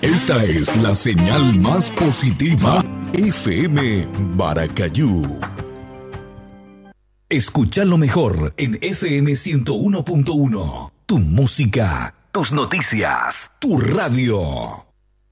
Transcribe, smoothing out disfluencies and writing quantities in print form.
Esta es la señal más positiva. FM Baracayú. Escucha lo mejor en FM 101.1. Tu música, tus noticias, tu radio.